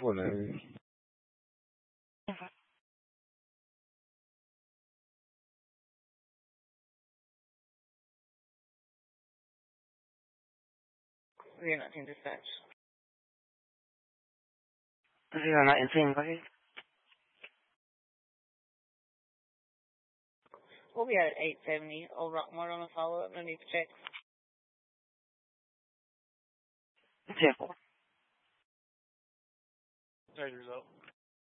before now. You're not in dispatch. You're not in team, buddy. We'll be out at 8:70. Old Rockmore on a follow-up. No need to check. 10-4. Take yours up.